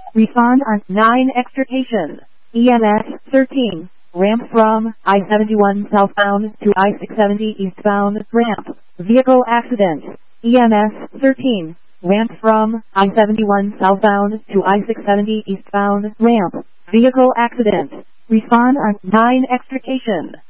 Respond on 9 extrication. EMS 13. Ramp from I-71 southbound to I-670 eastbound. Ramp. Vehicle accident. EMS 13. Ramp from I-71 southbound to I-670 eastbound. Ramp. Vehicle accident. Respond on 9 extrication.